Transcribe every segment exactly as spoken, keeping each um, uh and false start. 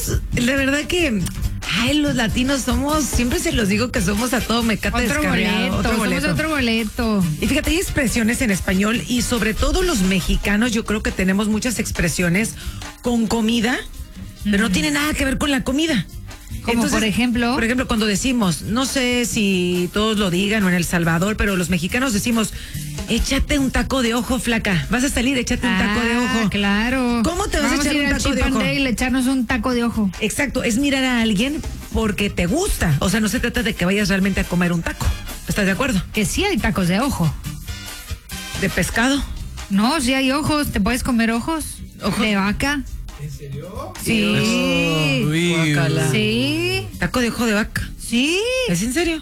somos, la verdad que... Ay, los latinos somos, siempre se los digo que somos a todo mecate Otro descarriado. boleto, Otro somos boleto. otro boleto. Y fíjate, hay expresiones en español y sobre todo los mexicanos, yo creo que tenemos muchas expresiones con comida, pero no tiene nada que ver con la comida. Como por ejemplo. Por ejemplo, cuando decimos, no sé si todos lo digan o en El Salvador, pero los mexicanos decimos, échate un taco de ojo, flaca. Vas a salir, échate un taco de Ah, ojo. claro. ¿Cómo te vas Vamos a echar ir un al taco de Chip and ojo? Dale y echarnos un taco de ojo. Exacto, es mirar a alguien porque te gusta. O sea, no se trata de que vayas realmente a comer un taco. ¿Estás de acuerdo? Que sí hay tacos de ojo. De pescado. No, sí hay ojos. ¿Te puedes comer ojos? ¿Ojos? ¿De vaca? ¿En serio? Sí. Uy, Guácala. Sí. Taco de ojo de vaca. Sí. ¿Es en serio?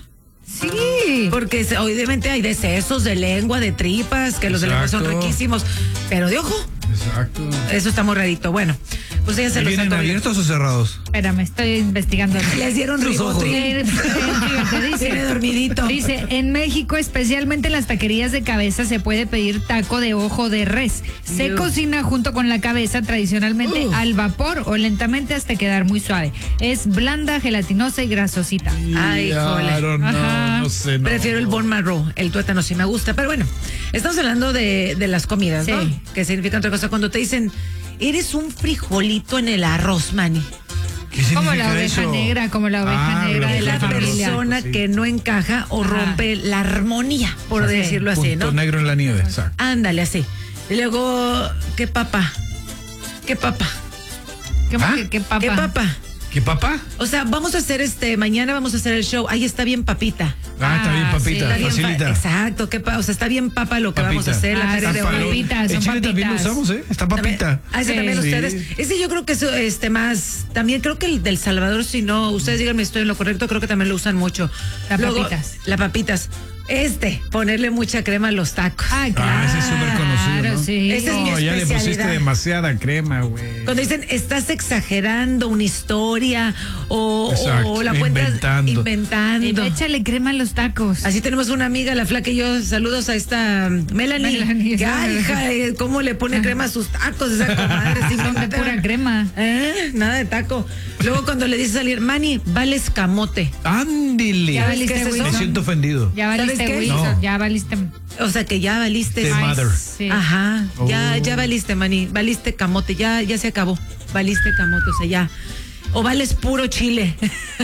Sí. Porque se- obviamente hay de sesos, de lengua, de tripas, que los de lengua son Exacto. riquísimos. Pero de ojo, Exacto. eso está muy rarito. Bueno, pues ya se los ¿Vienen saco. abiertos o cerrados? Espérame, estoy investigando. Les dieron Tus ojos. ribotril. Eh, eh, fíjate, Tiene dice, dormidito. dice, en México, especialmente en las taquerías de cabeza, se puede pedir taco de ojo de res. Se Dios. cocina junto con la cabeza, tradicionalmente Uh. al vapor o lentamente hasta quedar muy suave. Es blanda, gelatinosa y grasosita. Ay, híjole. Claro, no, Ajá. no sé. No. Prefiero el bone marrow, el tuétano sí me gusta, pero bueno, estamos hablando de, de las comidas, ¿no? Sí. Que significa otra cosa. Cuando te dicen, eres un frijolito en el arroz, Manny. ¿Qué significa Como la oveja eso? negra, como la oveja Ah, negra de la La familia. persona Sí. que no encaja o Ajá. rompe la armonía, por Sí. decirlo así, Punto ¿no? negro en la nieve, exacto. Ándale, así. Y luego, ¿qué papa? ¿Qué papa? ¿Qué, ¿Ah? qué- qué papa? ¿Qué papa? ¿Qué papá? O sea, vamos a hacer este, mañana vamos a hacer el show. Ahí está bien papita. Ah, está bien, Ah, papita, sí. Está bien pa- facilita. Exacto, ¿qué pa- o sea, está bien papa lo que Papita. vamos a hacer, la Ah, carne sí, de son hoy. papitas, En son Chile también lo papitas. usamos, ¿eh? Está papita. Ah, ese Sí. también Sí. ustedes. Ese yo creo que es este más, también creo que el del Salvador, si no, ustedes díganme si estoy en lo correcto, creo que también lo usan mucho. Las Luego, papitas. Las papitas. Este, ponerle mucha crema a los tacos. Ah, claro. Ah, ese es súper conocido, ¿no? Sí. Ese es mi No, ya le pusiste especialidad. demasiada crema, güey. Cuando dicen, estás exagerando una historia o, Exacto, o la cuentas inventando. Y inventando. échale crema a los tacos. Así tenemos una amiga, la flaca y yo, saludos a esta Melanie. Melanie, Que, ay, sí. hija, eh, ¿cómo le pone crema a sus tacos esa comadre? Sí, Son de fíjate. pura crema. ¿Eh? Nada de taco. Luego cuando le dices salir, Manny, vales camote. Ándile. Ya ¿Sabes valiste, qué es eso? Me Wilson. siento ofendido. Ya ¿Sabes valiste, qué? Wilson. No. Ya valiste. O sea que ya valiste. The Ay, mother. Sí. Ajá, ya, Oh. ya valiste, Manny. Valiste camote, ya, ya se acabó. Valiste camote, o sea, ya. O vales puro chile.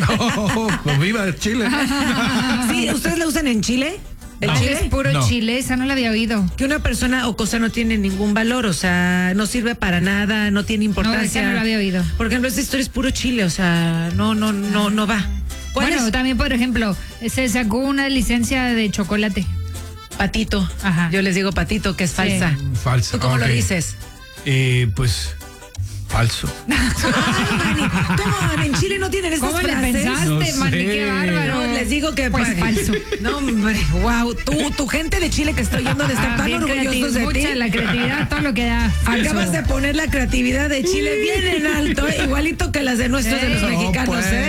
Oh, pues viva Chile. Sí, ¿ustedes lo usan en Chile? ¿El No. chile? Es puro No. chile, esa no la había oído. Que una persona o cosa no tiene ningún valor, o sea, no sirve para nada, no tiene importancia. No, esa no la había oído. Por ejemplo, esta historia es puro chile, o sea, no, no, no, no va. ¿Cuál Bueno, es? también, por ejemplo, se sacó una licencia de chocolate. Patito. Ajá. Yo les digo patito, que es falsa. Falso. ¿Tú cómo lo ok. dices? Eh, pues, falso. Ay, Manny, ¿cómo? En Chile no tienen estas ¿Cómo le frases. pensaste, No sé. Manny? Qué bárbaro. No, les digo que Pues falso. No, hombre, wow. Tú, tu gente de Chile que estoy oyendo de estar Ah, tan bien orgullosos creativo, de ti. mucha la creatividad, todo lo que da. Acabas de poner la creatividad de Chile bien en alto, ¿eh? Igualito que las de nuestros de los Sí. mexicanos, No, pues. ¿eh?